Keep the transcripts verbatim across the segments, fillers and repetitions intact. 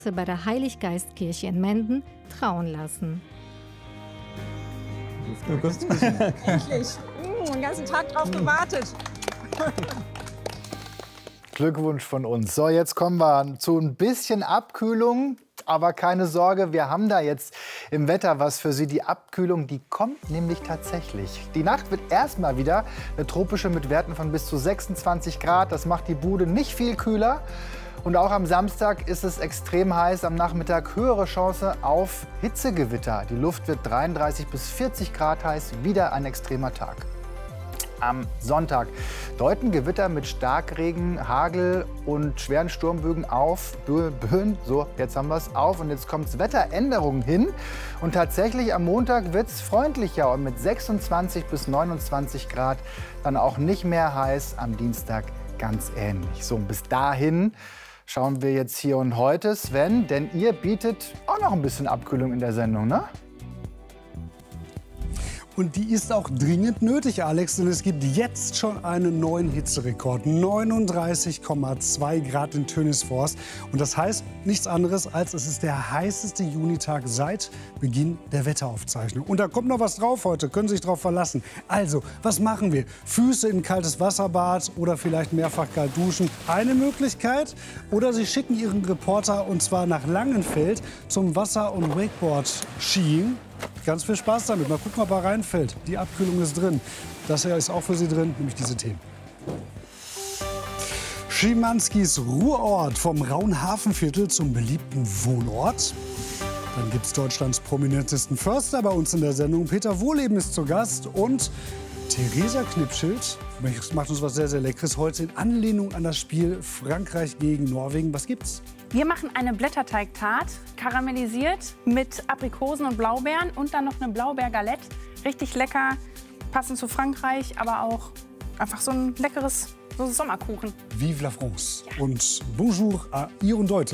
bei der Heiliggeistkirche in Menden trauen lassen. Endlich. Mm, den ganzen Tag drauf gewartet. Glückwunsch von uns. So, jetzt kommen wir zu ein bisschen Abkühlung. Aber keine Sorge, wir haben da jetzt im Wetter was für Sie. Die Abkühlung, die kommt nämlich tatsächlich. Die Nacht wird erstmal wieder eine tropische mit Werten von bis zu sechsundzwanzig Grad. Das macht die Bude nicht viel kühler. Und auch am Samstag ist es extrem heiß. Am Nachmittag höhere Chance auf Hitzegewitter. Die Luft wird dreiunddreißig bis vierzig Grad heiß. Wieder ein extremer Tag. Am Sonntag deuten Gewitter mit Starkregen, Hagel und schweren Sturmbögen auf. Böen, so, jetzt haben wir es auf. Und jetzt kommt es Wetteränderungen hin. Und tatsächlich am Montag wird es freundlicher und mit sechsundzwanzig bis neunundzwanzig Grad dann auch nicht mehr heiß. Am Dienstag ganz ähnlich. So, und bis dahin schauen wir jetzt hier und heute, Sven, denn ihr bietet auch noch ein bisschen Abkühlung in der Sendung, ne? Und die ist auch dringend nötig, Alex, denn es gibt jetzt schon einen neuen Hitzerekord. neununddreißig Komma zwei Grad in Tönisforst. Und das heißt nichts anderes, als es ist der heißeste Junitag seit Beginn der Wetteraufzeichnung. Und da kommt noch was drauf heute, können Sie sich drauf verlassen. Also, was machen wir? Füße in kaltes Wasserbad oder vielleicht mehrfach kalt duschen? Eine Möglichkeit. Oder Sie schicken Ihren Reporter, und zwar nach Langenfeld, zum Wasser- und Wakeboard-Skiing. Ganz viel Spaß damit. Mal gucken, ob er reinfällt. Die Abkühlung ist drin. Das hier ist auch für Sie drin, nämlich diese Themen. Schimanskis Ruhrort vom rauen Hafenviertel zum beliebten Wohnort. Dann gibt es Deutschlands prominentesten Förster bei uns in der Sendung. Peter Wohleben ist zu Gast und Theresa Knipschild macht uns was sehr, sehr Leckeres heute in Anlehnung an das Spiel Frankreich gegen Norwegen. Was gibt's? Wir machen eine Blätterteigtart, karamellisiert mit Aprikosen und Blaubeeren und dann noch eine Blaubeergalette. Richtig lecker, passend zu Frankreich, aber auch einfach so ein leckeres so Sommerkuchen. Vive la France ja. Und bonjour à ihr und Leute.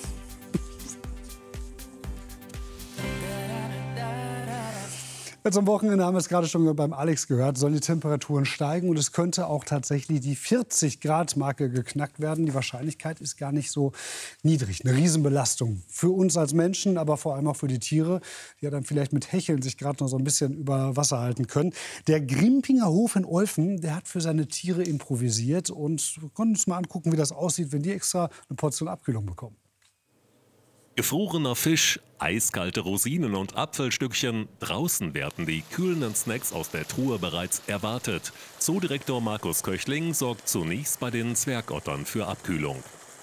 Jetzt am Wochenende haben wir es gerade schon beim Alex gehört, sollen die Temperaturen steigen und es könnte auch tatsächlich die vierzig Grad Marke geknackt werden. Die Wahrscheinlichkeit ist gar nicht so niedrig. Eine Riesenbelastung für uns als Menschen, aber vor allem auch für die Tiere, die ja dann vielleicht mit Hecheln sich gerade noch so ein bisschen über Wasser halten können. Der Grimpinger Hof in Olfen, der hat für seine Tiere improvisiert und wir konnten uns mal angucken, wie das aussieht, wenn die extra eine Portion Abkühlung bekommen. Gefrorener Fisch, eiskalte Rosinen und Apfelstückchen. Draußen werden die kühlenden Snacks aus der Truhe bereits erwartet. Zoodirektor Markus Köchling sorgt zunächst bei den Zwergottern für Abkühlung.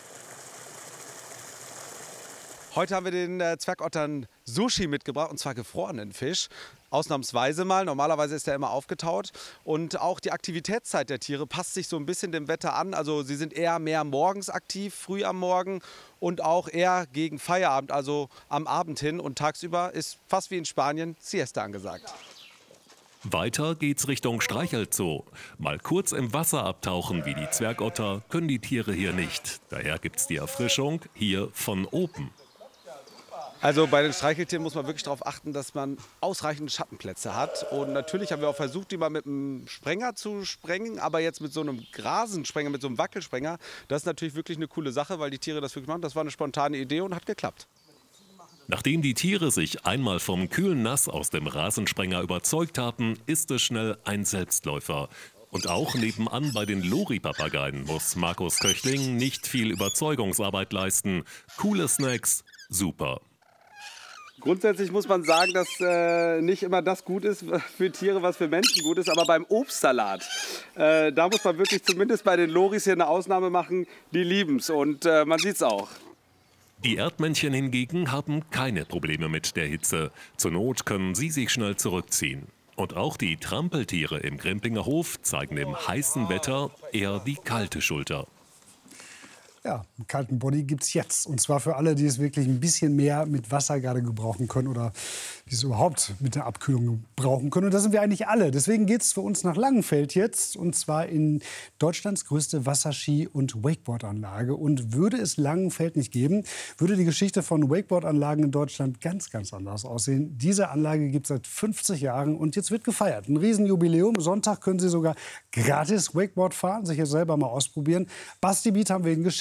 Heute haben wir den äh, Zwergottern Sushi mitgebracht, und zwar gefrorenen Fisch. Ausnahmsweise mal, normalerweise ist er immer aufgetaut. Und auch die Aktivitätszeit der Tiere passt sich so ein bisschen dem Wetter an. Also sie sind eher mehr morgens aktiv, früh am Morgen und auch eher gegen Feierabend, also am Abend hin. Und tagsüber ist fast wie in Spanien Siesta angesagt. Weiter geht's Richtung Streichelzoo. Mal kurz im Wasser abtauchen wie die Zwergotter können die Tiere hier nicht. Daher gibt's die Erfrischung hier von oben. Also bei den Streicheltieren muss man wirklich darauf achten, dass man ausreichend Schattenplätze hat. Und natürlich haben wir auch versucht, die mal mit einem Sprenger zu sprengen. Aber jetzt mit so einem Grasensprenger, mit so einem Wackelsprenger, das ist natürlich wirklich eine coole Sache, weil die Tiere das wirklich machen. Das war eine spontane Idee und hat geklappt. Nachdem die Tiere sich einmal vom kühlen Nass aus dem Rasensprenger überzeugt hatten, ist es schnell ein Selbstläufer. Und auch nebenan bei den Lori-Papageien muss Markus Köchling nicht viel Überzeugungsarbeit leisten. Coole Snacks, super. Grundsätzlich muss man sagen, dass äh, nicht immer das gut ist für Tiere, was für Menschen gut ist. Aber beim Obstsalat, äh, da muss man wirklich zumindest bei den Loris hier eine Ausnahme machen. Die lieben es und äh, man sieht es auch. Die Erdmännchen hingegen haben keine Probleme mit der Hitze. Zur Not können sie sich schnell zurückziehen. Und auch die Trampeltiere im Grimpinger Hof zeigen dem heißen Wetter eher die kalte Schulter. Ja, einen kalten Body gibt es jetzt. Und zwar für alle, die es wirklich ein bisschen mehr mit Wasser gerade gebrauchen können oder die es überhaupt mit der Abkühlung brauchen können. Und das sind wir eigentlich alle. Deswegen geht es für uns nach Langenfeld jetzt. Und zwar in Deutschlands größte Wasserski- und Wakeboardanlage. Und würde es Langenfeld nicht geben, würde die Geschichte von Wakeboardanlagen in Deutschland ganz, ganz anders aussehen. Diese Anlage gibt es seit fünfzig Jahren und jetzt wird gefeiert. Ein Riesenjubiläum. Sonntag können Sie sogar gratis Wakeboard fahren, sich jetzt selber mal ausprobieren. Basti Beat haben wir Ihnen geschickt.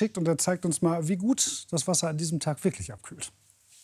geschickt und er zeigt uns mal, wie gut das Wasser an diesem Tag wirklich abkühlt.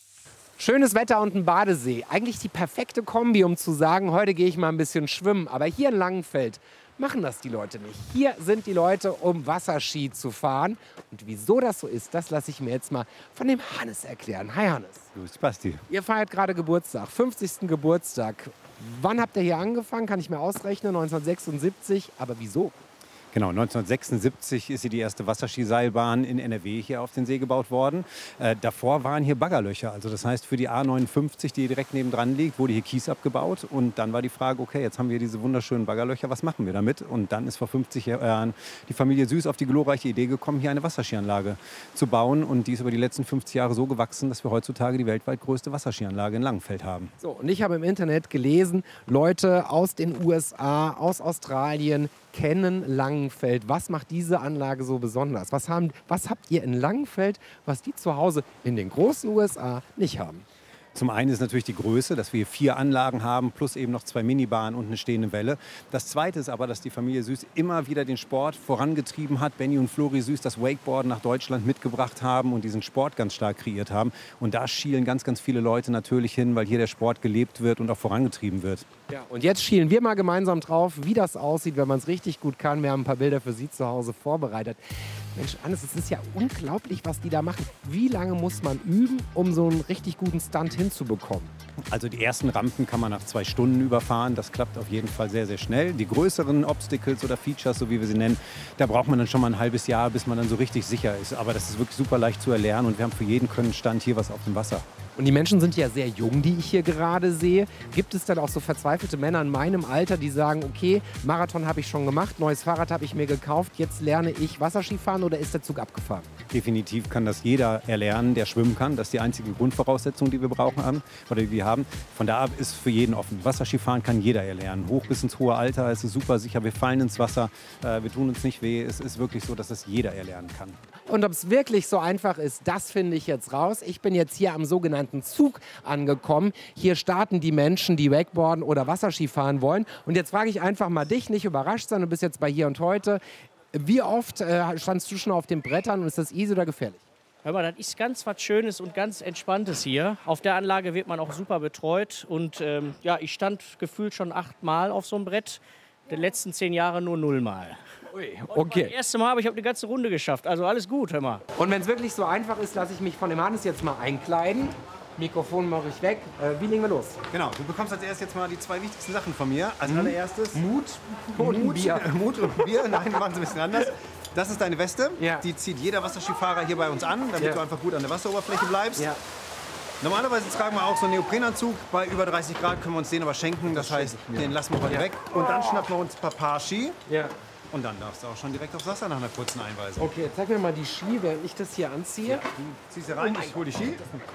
Schönes Wetter und ein Badesee. Eigentlich die perfekte Kombi, um zu sagen, heute gehe ich mal ein bisschen schwimmen. Aber hier in Langenfeld machen das die Leute nicht. Hier sind die Leute, um Wasserski zu fahren. Und wieso das so ist, das lasse ich mir jetzt mal von dem Hannes erklären. Hi Hannes. Grüß Basti. Ihr feiert gerade Geburtstag, fünfzigsten Geburtstag. Wann habt ihr hier angefangen? Kann ich mir ausrechnen, neunzehnhundertsechsundsiebzig. Aber wieso? Genau, neunzehnhundertsechsundsiebzig ist hier die erste Wasserskiseilbahn in N R W hier auf den See gebaut worden. Äh, davor waren hier Baggerlöcher. Also das heißt, für die A neunundfünfzig, die direkt nebendran liegt, wurde hier Kies abgebaut. Und dann war die Frage, okay, jetzt haben wir diese wunderschönen Baggerlöcher, was machen wir damit? Und dann ist vor fünfzig Jahren die Familie Süß auf die glorreiche Idee gekommen, hier eine Wasserskianlage zu bauen. Und die ist über die letzten fünfzig Jahre so gewachsen, dass wir heutzutage die weltweit größte Wasserskianlage in Langenfeld haben. So, und ich habe im Internet gelesen, Leute aus den U S A, aus Australien, kennen Langenfeld. Was macht diese Anlage so besonders? Was, haben, was habt ihr in Langenfeld, was die zu Hause in den großen U S A nicht haben? Zum einen ist natürlich die Größe, dass wir hier vier Anlagen haben, plus eben noch zwei Minibahnen und eine stehende Welle. Das Zweite ist aber, dass die Familie Süß immer wieder den Sport vorangetrieben hat. Benny und Flori Süß das Wakeboarden nach Deutschland mitgebracht haben und diesen Sport ganz stark kreiert haben. Und da schielen ganz, ganz viele Leute natürlich hin, weil hier der Sport gelebt wird und auch vorangetrieben wird. Ja, und jetzt schielen wir mal gemeinsam drauf, wie das aussieht, wenn man es richtig gut kann. Wir haben ein paar Bilder für Sie zu Hause vorbereitet. Mensch, Hannes, es ist ja unglaublich, was die da machen. Wie lange muss man üben, um so einen richtig guten Stunt hinzubekommen? Also die ersten Rampen kann man nach zwei Stunden überfahren. Das klappt auf jeden Fall sehr, sehr schnell. Die größeren Obstacles oder Features, so wie wir sie nennen, da braucht man dann schon mal ein halbes Jahr, bis man dann so richtig sicher ist. Aber das ist wirklich super leicht zu erlernen und wir haben für jeden Könnenstand hier was auf dem Wasser. Und die Menschen sind ja sehr jung, die ich hier gerade sehe. Gibt es dann auch so verzweifelte Männer in meinem Alter, die sagen, okay, Marathon habe ich schon gemacht, neues Fahrrad habe ich mir gekauft, jetzt lerne ich Wasserskifahren, oder ist der Zug abgefahren? Definitiv kann das jeder erlernen, der schwimmen kann. Das ist die einzige Grundvoraussetzung, die wir brauchen haben, oder die wir haben. Von da ab ist für jeden offen. Wasserskifahren kann jeder erlernen. Hoch bis ins hohe Alter, es ist super sicher, wir fallen ins Wasser, äh, wir tun uns nicht weh. Es ist wirklich so, dass das jeder erlernen kann. Und ob es wirklich so einfach ist, das finde ich jetzt raus. Ich bin jetzt hier am sogenannten Zug angekommen. Hier starten die Menschen, die Wakeboarden oder Wasserski fahren wollen. Und jetzt frage ich einfach mal dich, nicht überrascht sein, du bist jetzt bei Hier und Heute. Wie oft äh, standst du schon auf den Brettern und ist das easy oder gefährlich? Hör mal, das ist ganz was Schönes und ganz Entspanntes hier. Auf der Anlage wird man auch super betreut. Und ähm, ja, ich stand gefühlt schon achtmal auf so einem Brett. Die letzten zehn Jahre nur nullmal. Ui, okay. Das erste Mal, aber ich habe die ganze Runde geschafft. Also alles gut, hör mal. Und wenn es wirklich so einfach ist, lasse ich mich von dem Hannes jetzt mal einkleiden. Mikrofon mache ich weg. Äh, wie legen wir los? Genau, du bekommst als erstes jetzt mal die zwei wichtigsten Sachen von mir. Als mhm. allererstes Mut und Mut, Bier. Mut und Bier. Nein, wir machen es ein bisschen anders. Das ist deine Weste. Ja. Die zieht jeder Wasserskifahrer hier bei uns an, damit ja. du einfach gut an der Wasseroberfläche bleibst. Ja. Normalerweise tragen wir auch so einen Neoprenanzug. Bei über dreißig Grad können wir uns den aber schenken. Das, das heißt, den lassen wir heute ja. weg. Und dann schnappen wir uns ein paar Paar Ski. Ja. Und dann darfst du auch schon direkt aufs Wasser nach einer kurzen Einweisung. Okay, zeig mir mal die Ski, während ich das hier anziehe. Ja, du ziehst hier rein, oh ich hol die Ski.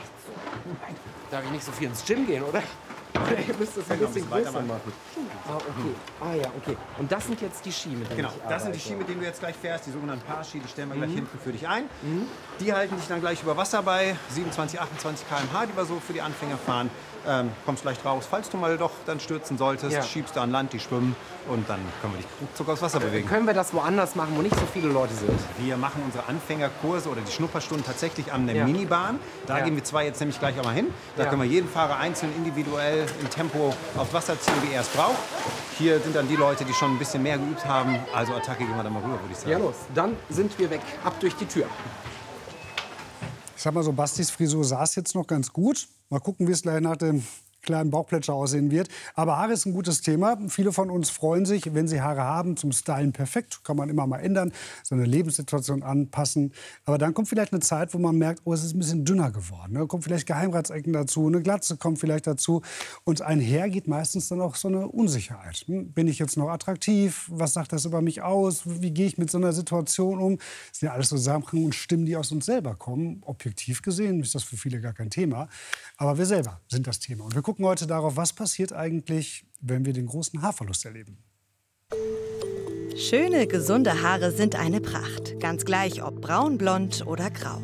Darf ich nicht so viel ins Gym gehen, oder? Ihr müsst das ein bisschen größer machen. Ah, okay. Ah ja, okay. Und das sind jetzt die Ski, mit denen Genau, ich das sind die arbeite. Ski, mit denen du jetzt gleich fährst. Die sogenannten Paar-Ski, die stellen wir Mhm. gleich hinten für dich ein. Mhm. Die halten dich dann gleich über Wasser bei siebenundzwanzig, achtundzwanzig Kilometer pro Stunde, die wir so für die Anfänger fahren. Ähm, kommst leicht raus. Falls du mal doch dann stürzen solltest, Ja. schiebst du an Land, die schwimmen und dann können wir dich ruckzuck aufs Wasser bewegen. Können wir das woanders machen, wo nicht so viele Leute sind? Wir machen unsere Anfängerkurse oder die Schnupperstunden tatsächlich an der Ja. Minibahn. Da Ja. gehen wir zwei jetzt nämlich gleich auch mal hin. Da Ja. können wir jeden Fahrer einzeln individuell im Tempo aufs Wasser ziehen, wie er es braucht. Hier sind dann die Leute, die schon ein bisschen mehr geübt haben. Also Attacke, gehen wir da mal rüber, würde ich sagen. Ja, los. Dann sind wir weg. Ab durch die Tür. Ich sag mal so, Bastis Frisur saß jetzt noch ganz gut. Mal gucken, wie es gleich nach dem kleinen Bauchplätscher aussehen wird. Aber Haare ist ein gutes Thema. Viele von uns freuen sich, wenn sie Haare haben, zum Stylen perfekt. Kann man immer mal ändern, seine Lebenssituation anpassen. Aber dann kommt vielleicht eine Zeit, wo man merkt, oh, es ist ein bisschen dünner geworden. Da kommt vielleicht Geheimratsecken dazu, eine Glatze kommt vielleicht dazu. Und einher geht meistens dann auch so eine Unsicherheit. Hm, bin ich jetzt noch attraktiv? Was sagt das über mich aus? Wie gehe ich mit so einer Situation um? Das sind ja alles so Sachen und Stimmen, die aus uns selber kommen. Objektiv gesehen ist das für viele gar kein Thema. Aber wir selber sind das Thema. Und wir gucken heute darauf, was passiert eigentlich, wenn wir den großen Haarverlust erleben. Schöne, gesunde Haare sind eine Pracht. Ganz gleich, ob braun, blond oder grau.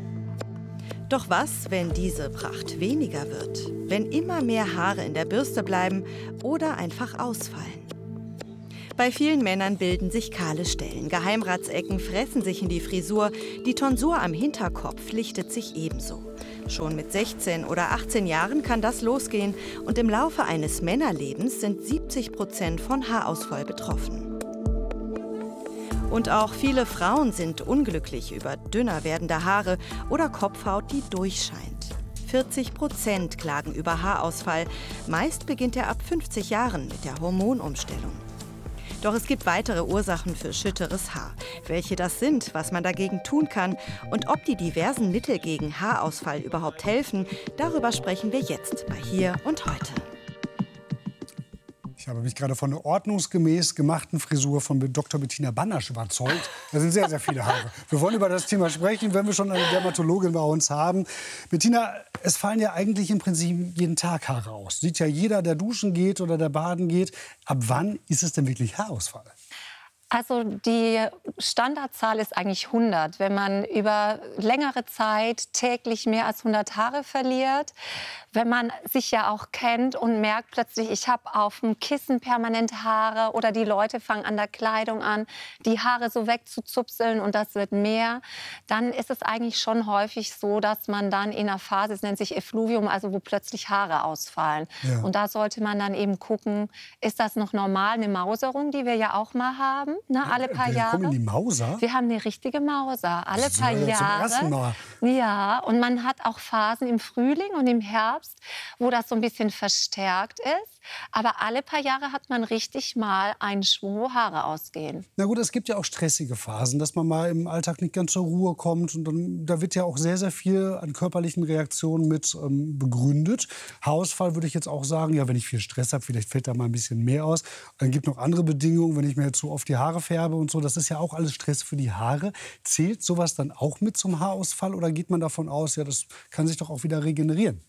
Doch was, wenn diese Pracht weniger wird? Wenn immer mehr Haare in der Bürste bleiben oder einfach ausfallen? Bei vielen Männern bilden sich kahle Stellen. Geheimratsecken fressen sich in die Frisur. Die Tonsur am Hinterkopf lichtet sich ebenso. Schon mit sechzehn oder achtzehn Jahren kann das losgehen. Und im Laufe eines Männerlebens sind siebzig Prozent von Haarausfall betroffen. Und auch viele Frauen sind unglücklich über dünner werdende Haare oder Kopfhaut, die durchscheint. vierzig Prozent klagen über Haarausfall. Meist beginnt er ab fünfzig Jahren mit der Hormonumstellung. Doch es gibt weitere Ursachen für schütteres Haar. Welche das sind, was man dagegen tun kann und ob die diversen Mittel gegen Haarausfall überhaupt helfen, darüber sprechen wir jetzt bei Hier und Heute. Ich habe mich gerade von der ordnungsgemäß gemachten Frisur von Doktor Bettina Banasch überzeugt. Das sind sehr, sehr viele Haare. Wir wollen über das Thema sprechen, wenn wir schon eine Dermatologin bei uns haben. Bettina, es fallen ja eigentlich im Prinzip jeden Tag Haare aus. Sieht ja jeder, der duschen geht oder der baden geht. Ab wann ist es denn wirklich Haarausfall? Also die Standardzahl ist eigentlich hundert. Wenn man über längere Zeit täglich mehr als hundert Haare verliert, wenn man sich ja auch kennt und merkt plötzlich, ich habe auf dem Kissen permanent Haare oder die Leute fangen an der Kleidung an, die Haare so wegzuzupseln und das wird mehr, dann ist es eigentlich schon häufig so, dass man dann in einer Phase, es nennt sich Effluvium, also wo plötzlich Haare ausfallen. Ja. Und da sollte man dann eben gucken, ist das noch normal, eine Mauserung, die wir ja auch mal haben? Ne, alle paar wir Jahre. Kommen die Mauser? Wir haben eine richtige Mauser. Alle das paar ja Jahre. Zum ersten Mal. Ja, und man hat auch Phasen im Frühling und im Herbst, wo das so ein bisschen verstärkt ist. Aber alle paar Jahre hat man richtig mal einen Schwung, wo Haare ausgehen. Na gut, es gibt ja auch stressige Phasen, dass man mal im Alltag nicht ganz zur Ruhe kommt. Und dann, da wird ja auch sehr, sehr viel an körperlichen Reaktionen mit ähm, begründet. Haarausfall würde ich jetzt auch sagen, ja, wenn ich viel Stress habe, vielleicht fällt da mal ein bisschen mehr aus. Dann gibt es noch andere Bedingungen, wenn ich mir jetzt so oft die Haare färbe und so. Das ist ja auch alles Stress für die Haare. Zählt sowas dann auch mit zum Haarausfall oder geht man davon aus, ja, das kann sich doch auch wieder regenerieren?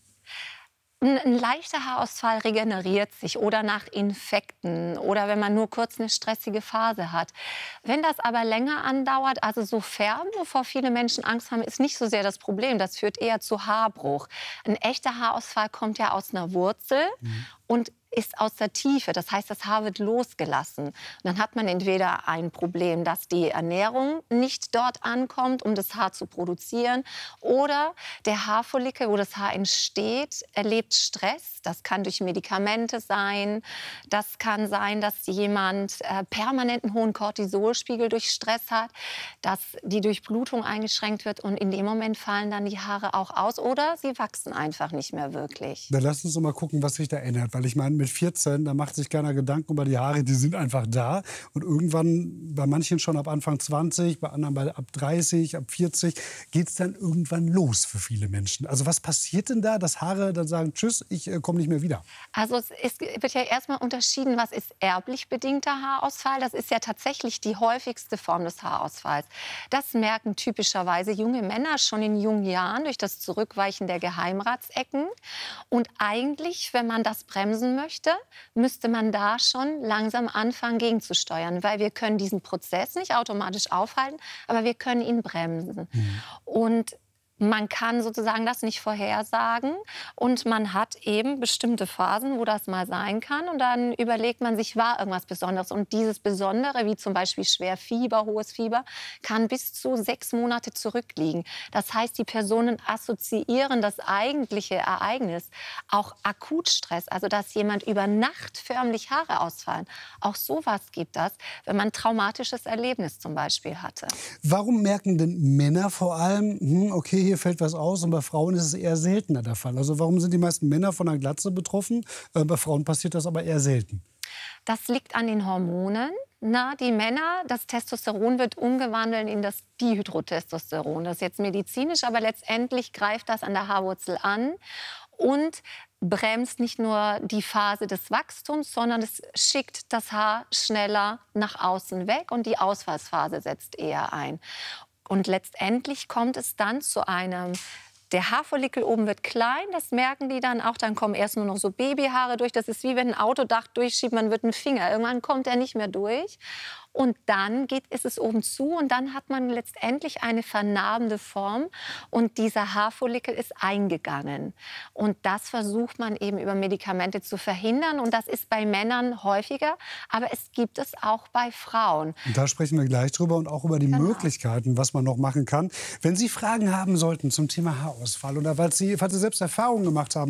Ein leichter Haarausfall regeneriert sich oder nach Infekten oder wenn man nur kurz eine stressige Phase hat. Wenn das aber länger andauert, also so färben, wovor viele Menschen Angst haben, ist nicht so sehr das Problem. Das führt eher zu Haarbruch. Ein echter Haarausfall kommt ja aus einer Wurzel mhm. und ist aus der Tiefe. Das heißt, das Haar wird losgelassen. Und dann hat man entweder ein Problem, dass die Ernährung nicht dort ankommt, um das Haar zu produzieren, oder der Haarfollikel, wo das Haar entsteht, erlebt Stress. Das kann durch Medikamente sein. Das kann sein, dass jemand äh, permanent einen hohen Cortisolspiegel durch Stress hat, dass die Durchblutung eingeschränkt wird und in dem Moment fallen dann die Haare auch aus oder sie wachsen einfach nicht mehr wirklich. Dann lass uns doch mal gucken, was sich da ändert, weil ich meine, mit vierzehn, da macht sich keiner Gedanken über die Haare, die sind einfach da. Und irgendwann, bei manchen schon ab Anfang zwanzig, bei anderen bei ab dreißig, ab vierzig, geht es dann irgendwann los für viele Menschen. Also was passiert denn da, dass Haare dann sagen, tschüss, ich äh, komme nicht mehr wieder? Also es ist, wird ja erstmal unterschieden, was ist erblich bedingter Haarausfall. Das ist ja tatsächlich die häufigste Form des Haarausfalls. Das merken typischerweise junge Männer schon in jungen Jahren durch das Zurückweichen der Geheimratsecken. Und eigentlich, wenn man das bremsen möchte, müsste man da schon langsam anfangen, gegenzusteuern. Weil wir können diesen Prozess nicht automatisch aufhalten, aber wir können ihn bremsen. Mhm. Und man kann sozusagen das nicht vorhersagen und man hat eben bestimmte Phasen, wo das mal sein kann und dann überlegt man sich, war irgendwas Besonderes und dieses Besondere, wie zum Beispiel schwer Fieber, hohes Fieber, kann bis zu sechs Monate zurückliegen. Das heißt, die Personen assoziieren das eigentliche Ereignis, auch Akutstress, also dass jemand über Nacht förmlich Haare ausfallen. Auch sowas gibt das, wenn man ein traumatisches Erlebnis zum Beispiel hatte. Warum merken denn Männer vor allem, hm, okay, hier fällt was aus und bei Frauen ist es eher seltener der Fall? Also warum sind die meisten Männer von einer Glatze betroffen? Äh, bei Frauen passiert das aber eher selten. Das liegt an den Hormonen. Na, die Männer, das Testosteron wird umgewandelt in das Dihydrotestosteron. Das ist jetzt medizinisch, aber letztendlich greift das an der Haarwurzel an und bremst nicht nur die Phase des Wachstums, sondern es schickt das Haar schneller nach außen weg und die Ausfallsphase setzt eher ein. Und letztendlich kommt es dann zu einem, der Haarfollikel oben wird klein, das merken die dann auch, dann kommen erst nur noch so Babyhaare durch. Das ist wie wenn ein Autodach durchschiebt, man wird ein Finger. Irgendwann kommt er nicht mehr durch. Und dann geht, ist es oben zu und dann hat man letztendlich eine vernarbende Form und dieser Haarfollikel ist eingegangen. Und das versucht man eben über Medikamente zu verhindern und das ist bei Männern häufiger, aber es gibt es auch bei Frauen. Und da sprechen wir gleich drüber und auch über die Genau. Möglichkeiten, was man noch machen kann. Wenn Sie Fragen haben sollten zum Thema Haarausfall oder falls Sie, falls Sie selbst Erfahrungen gemacht haben,